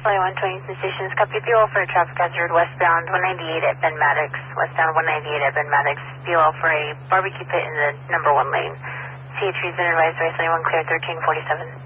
Flight 120 stations, copy BOL for a traffic hazard westbound 198 at Ben Maddox, westbound 198 at Ben Maddox, BOL for a barbecue pit in the number 1 lane. CH reason advised, race 1 clear 1347.